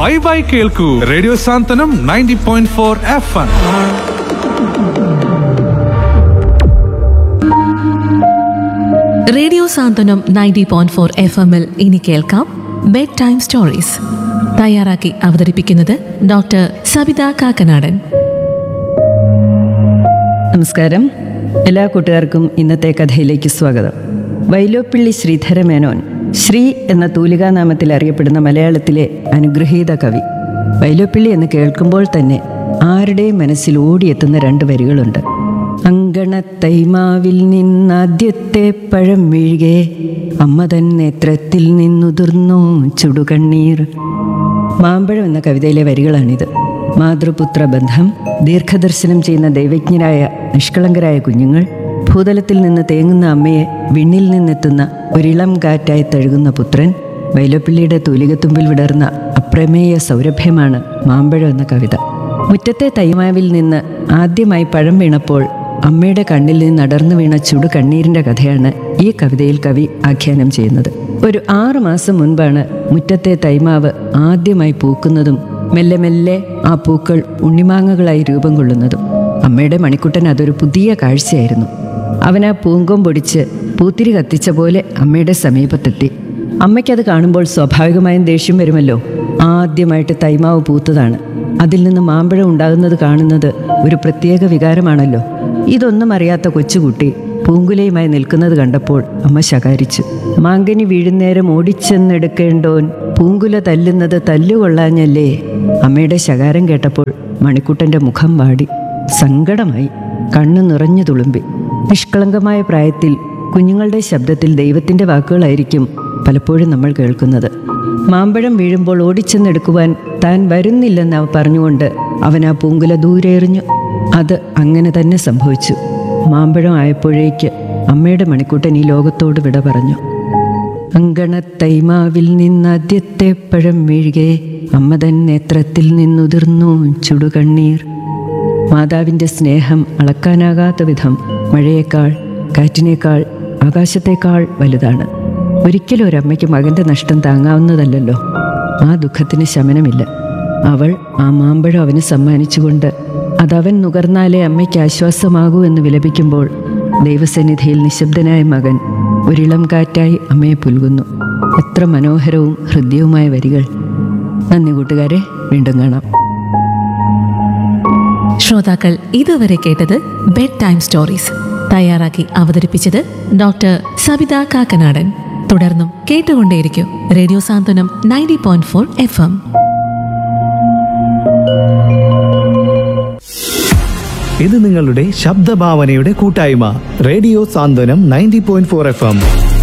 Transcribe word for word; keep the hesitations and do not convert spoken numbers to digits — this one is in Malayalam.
വൈബായി കേൾക്കൂ റേഡിയോ സാന്ത്വനം ninety point four F M. Radio സാന്ത്വനം നയൻറ്റി പോയിന്റ് ഫോർ എഫ് എമ്മിൽ ഇനി കേൾക്കാം ബെഡ് ടൈം സ്റ്റോറീസ്. തയ്യാറാക്കി അവതരിപ്പിക്കുന്നത് ഡോക്ടർ സബിത കാക്കനാടൻ. നമസ്കാരം. എല്ലാ കൂട്ടുകാർക്കും ഇന്നത്തെ കഥയിലേക്ക് സ്വാഗതം. വൈലോപ്പിള്ളി ശ്രീധരമേനോൻ ശ്രീ എന്ന തൂലികാനാമത്തിൽ അറിയപ്പെടുന്ന മലയാളത്തിലെ അനുഗ്രഹീത കവി. വൈലോപ്പിള്ളി എന്ന് കേൾക്കുമ്പോൾ തന്നെ ആരുടെയും മനസ്സിൽ ഓടിയെത്തുന്ന രണ്ട് വരികളുണ്ട്. അങ്കണത്തൈമാവിൽ നിന്നാദ്യത്തെ പഴം വീഴുകെ അമ്മ തൻ നേത്രത്തിൽ നിന്നുതിർന്നു ചുടുകണ്ണീർ. മാമ്പഴം എന്ന കവിതയിലെ വരികളാണിത്. മാതൃപുത്ര ബന്ധം, ദീർഘദർശനം ചെയ്യുന്ന ദൈവജ്ഞരായ നിഷ്കളങ്കരായ കുഞ്ഞുങ്ങൾ, ഭൂതലത്തിൽ നിന്ന് തേങ്ങുന്ന അമ്മയെ വിണ്ണിൽ നിന്നെത്തുന്ന ഒരിളം കാറ്റായി തഴുകുന്ന പുത്രൻ. വൈലോപ്പിള്ളിയുടെ തൂലികത്തുമ്പിൽ വിടർന്ന അപ്രമേയ സൗരഭ്യമാണ് മാമ്പഴം എന്ന കവിത. മുറ്റത്തെ തൈമാവിൽ നിന്ന് ആദ്യമായി പഴം വീണപ്പോൾ അമ്മയുടെ കണ്ണിൽ നിന്ന് അടർന്നു വീണ ചുടു കണ്ണീരിൻ്റെ കഥയാണ് ഈ കവിതയിൽ കവി ആഖ്യാനം ചെയ്യുന്നത്. ഒരു ആറു മാസം മുൻപാണ് മുറ്റത്തെ തൈമാവ് ആദ്യമായി പൂക്കുന്നതും മെല്ലെ മെല്ലെ ആ പൂക്കൾ ഉണ്ണിമാങ്ങകളായി രൂപം കൊള്ളുന്നതും. അമ്മയുടെ മണിക്കുട്ടൻ അതൊരു പുതിയ കാഴ്ചയായിരുന്നു. അവൻ ആ പൂങ്കൊം പൊടിച്ച് പൂത്തിരി കത്തിച്ച പോലെ അമ്മയുടെ സമീപത്തെത്തി. അമ്മയ്ക്കത് കാണുമ്പോൾ സ്വാഭാവികമായും ദേഷ്യം വരുമല്ലോ. ആദ്യമായിട്ട് തൈമാവ് പൂത്തതാണ്. അതിൽ നിന്ന് മാമ്പഴം ഉണ്ടാകുന്നത് കാണുന്നത് ഒരു പ്രത്യേക വികാരമാണല്ലോ. ഇതൊന്നും അറിയാത്ത കൊച്ചുകുട്ടി പൂങ്കുലയുമായി നിൽക്കുന്നത് കണ്ടപ്പോൾ അമ്മ ശകാരിച്ചു. മാങ്കനി വീഴുന്നേരം ഓടിച്ചെന്നെടുക്കേണ്ടോൻ പൂങ്കുല തല്ലുന്നത് തല്ലുകൊള്ളാഞ്ഞല്ലേ. അമ്മയുടെ ശകാരം കേട്ടപ്പോൾ മണിക്കുട്ടൻ്റെ മുഖം വാടി, സങ്കടമായി, കണ്ണു നിറഞ്ഞു തുളുമ്പി. നിഷ്കളങ്കമായ പ്രായത്തിൽ കുഞ്ഞുങ്ങളുടെ ശബ്ദത്തിൽ ദൈവത്തിൻ്റെ വാക്കുകളായിരിക്കും പലപ്പോഴും നമ്മൾ കേൾക്കുന്നത്. മാമ്പഴം വീഴുമ്പോൾ ഓടിച്ചെന്നെടുക്കുവാൻ താൻ വരുന്നില്ലെന്ന് പറഞ്ഞുകൊണ്ട് അവൻ ആ പൂങ്കുല ദൂരെ എറിഞ്ഞു. അത് അങ്ങനെ തന്നെ സംഭവിച്ചു. മാമ്പഴം ആയപ്പോഴേക്ക് അമ്മയുടെ മണിക്കുട്ടൻ ഈ ലോകത്തോട് വിട പറഞ്ഞു. അങ്കണത്തൈമാവിൽ നിന്നാദ്യത്തെ പഴം വീഴുകെ അമ്മ തൻ നേത്രത്തിൽ നിന്നുതിർന്നു ചുടുകണ്ണീർ. മാതാവിൻ്റെ സ്നേഹം അളക്കാനാകാത്ത വിധം മഴയേക്കാൾ, കാറ്റിനേക്കാൾ, ആകാശത്തേക്കാൾ വലുതാണ്. ഒരിക്കലും ഒരമ്മയ്ക്ക് മകൻ്റെ നഷ്ടം താങ്ങാവുന്നതല്ലല്ലോ. ആ ദുഃഖത്തിന് ശമനമില്ല. അവൾ ആ മാമ്പഴം അവന് സമ്മാനിച്ചുകൊണ്ട് അതവൻ നുകർന്നാലേ അമ്മയ്ക്ക് ആശ്വാസമാകൂ എന്ന് വിലപിക്കുമ്പോൾ ദൈവസന്നിധിയിൽ നിശബ്ദനായ മകൻ ഒരിളം കാറ്റായി അമ്മയെ പുൽകുന്നു. എത്ര മനോഹരവും ഹൃദ്യവുമായ വരികൾ. നന്ദി കൂട്ടുകാരെ, വീണ്ടും കാണാം. ശ്രോതാക്കൾ ഇതുവരെ കേട്ടത് ബെഡ് ടൈം സ്റ്റോറീസ്. തയ്യാറാക്കി അവതരിപ്പിച്ചത് ഡോക്ടർ സബിത കാക്കനാടൻ. തുടർന്നും കേട്ടുകൊണ്ടേയിരിക്കും റേഡിയോ സാന്ത്വനം ninety point four F M. ഇത് നിങ്ങളുടെ ശബ്ദഭാവനയുടെ കൂട്ടായ്മ റേഡിയോ സാന്ത്വനം ninety point four F M.